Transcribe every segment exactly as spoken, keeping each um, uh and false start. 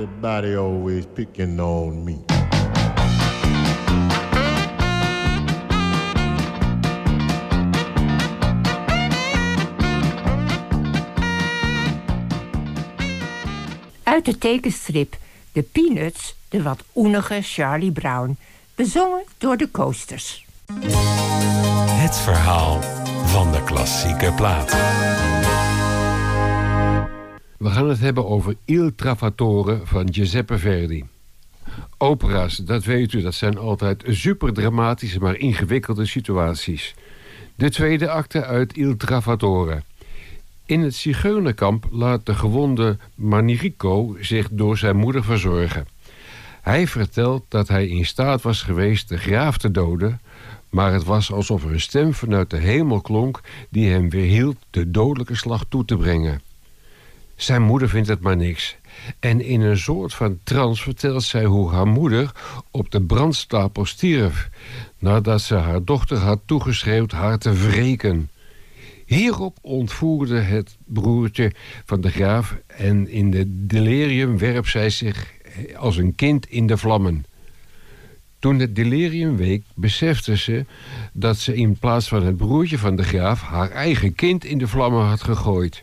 everybody always picking on me? Uit de tekenstrip De Peanuts, de wat oenige Charlie Brown, bezongen door de Coasters. Het verhaal van de klassieke plaat. We gaan het hebben over Il Travatore van Giuseppe Verdi. Opera's, dat weet u, dat zijn altijd superdramatische maar ingewikkelde situaties. De tweede acte uit Il Travatore. In het zigeunerkamp laat de gewonde Manrico zich door zijn moeder verzorgen. Hij vertelt dat hij in staat was geweest de graaf te doden, maar het was alsof er een stem vanuit de hemel klonk die hem weerhield de dodelijke slag toe te brengen. Zijn moeder vindt het maar niks. En in een soort van trance vertelt zij hoe haar moeder op de brandstapel stierf, nadat ze haar dochter had toegeschreeuwd haar te wreken. Hierop ontvoerde het broertje van de graaf en in de delirium werpt zij zich als een kind in de vlammen. Toen het delirium week, besefte ze dat ze in plaats van het broertje van de graaf haar eigen kind in de vlammen had gegooid.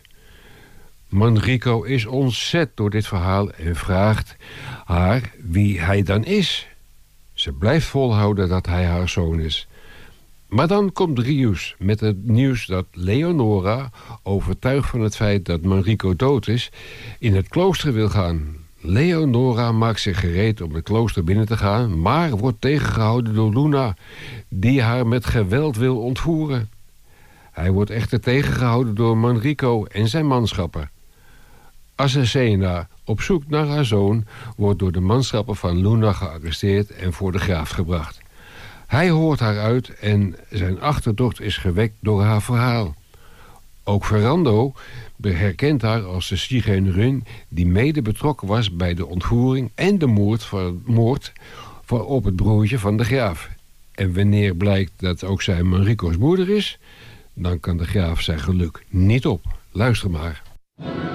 Manrico is ontzet door dit verhaal en vraagt haar wie hij dan is. Ze blijft volhouden dat hij haar zoon is. Maar dan komt Rius met het nieuws dat Leonora, overtuigd van het feit dat Manrico dood is, in het klooster wil gaan. Leonora maakt zich gereed om het klooster binnen te gaan, maar wordt tegengehouden door Luna, die haar met geweld wil ontvoeren. Hij wordt echter tegengehouden door Manrico en zijn manschappen. Azucena, op zoek naar haar zoon, wordt door de manschappen van Luna gearresteerd en voor de graaf gebracht. Hij hoort haar uit en zijn achterdocht is gewekt door haar verhaal. Ook Ferrando herkent haar als de zigeunerin die mede betrokken was bij de ontvoering en de moord, van, moord van, op het broertje van de graaf. En wanneer blijkt dat ook zij Manrico's moeder is, dan kan de graaf zijn geluk niet op. Luister maar.